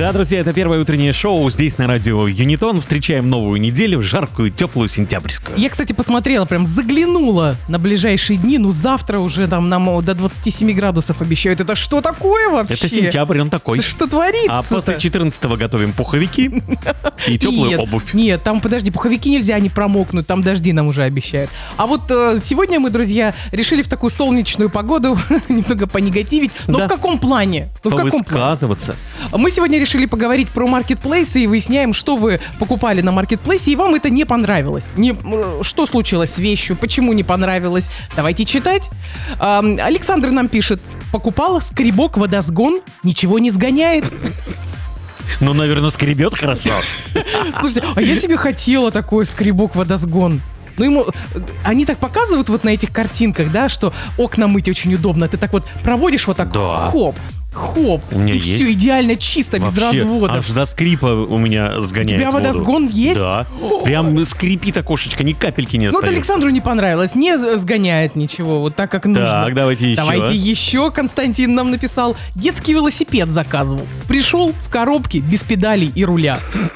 Да, друзья, это первое утреннее шоу здесь на радио Юнитон. Встречаем новую неделю, жаркую, теплую, сентябрьскую. Я, кстати, посмотрела, прям заглянула на ближайшие дни. Ну, завтра уже там нам до 27 градусов обещают. Это что такое вообще? Это сентябрь, он такой. Это что творится-то? А после 14-го готовим пуховики и теплую обувь. Нет, там, подожди, пуховики нельзя, они промокнут, там дожди нам уже обещают. А вот сегодня мы, друзья, решили в такую солнечную погоду немного понегативить. Но Да. в каком плане? Ну, в каком плане? Повысказываться. Мы сегодня решили поговорить про маркетплейсы и выясняем, что вы покупали на маркетплейсе, и вам это не понравилось. Что случилось с вещью, почему не понравилось? Давайте читать. Александр нам пишет: покупала скребок-водосгон, ничего не сгоняет. Ну, наверное, скребет хорошо. Слушайте, а я себе хотела такой скребок-водосгон. Ну, они так показывают вот на этих картинках, да, что окна мыть очень удобно. Ты так вот проводишь вот так, Да. хоп, У меня и есть. все идеально чисто, без Вообще, разводов. аж до скрипа у меня сгоняет У тебя воду. водосгон есть? Да. Прям скрипит окошечко, ни капельки не Ну, вот остается. Александру не понравилось, не сгоняет ничего, вот так, как нужно. Так, давайте еще. Давайте еще. Константин нам написал: детский велосипед заказывал. Пришел в коробке без педалей и руля.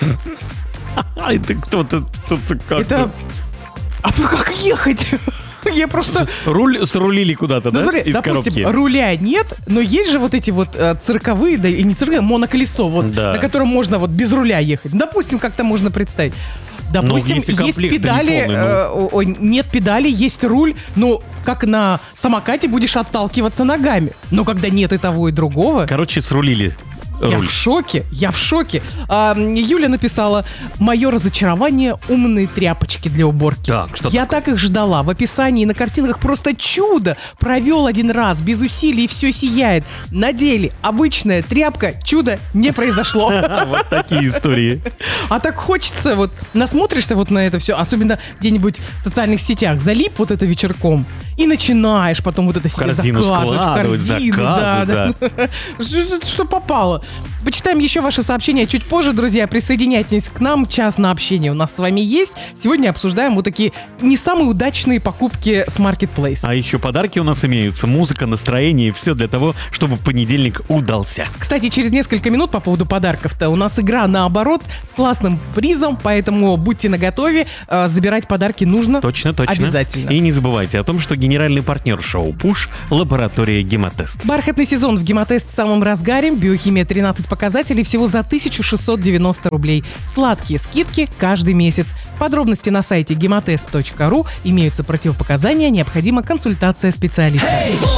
А, это кто-то как-то. Это... А как ехать? Я просто... Руль срулили куда-то, Ну, да? смотри, Из допустим, коробки. руля нет, но есть же вот эти вот цирковые, да и не цирковые, моноколесо, вот, Да. на котором можно вот без руля ехать. Допустим, как-то можно представить. Допустим, если есть комплект-то педали, не полный, нет педалей, есть руль, но как на самокате будешь отталкиваться ногами. Но когда нет и того, и другого... Короче, срулили Я руль. в шоке, я в шоке. Юля написала: мое разочарование — умные тряпочки для уборки. Так, что Я так их ждала. В описании и на картинках просто чудо. Провел один раз, без усилий, и все сияет. На деле обычная тряпка, чудо не произошло. Вот такие истории. А так хочется, вот насмотришься вот на это все, особенно где-нибудь в социальных сетях, залип вот это вечерком, и начинаешь потом вот это себе корзину заказывать, в складывать, корзину, заказы, Что попало. Почитаем еще ваши сообщения чуть позже, друзья. Присоединяйтесь к нам, час на общение у нас с вами есть. Сегодня обсуждаем вот такие не самые удачные покупки с Marketplace. А еще подарки у нас имеются, музыка, настроение, все для того, чтобы понедельник удался. Кстати, через несколько минут по поводу подарков-то у нас игра наоборот с классным призом, поэтому будьте наготове. Забирать подарки нужно. Точно. Обязательно. И не забывайте о том, что генеральный партнер шоу «Пуш» — лаборатория «Гемотест». Бархатный сезон в Гемотест в самом разгаре. Биохимия 13 показателей всего за 1690 рублей. Сладкие скидки каждый месяц. Подробности на сайте gematest.ru. Имеются противопоказания, необходима консультация специалиста.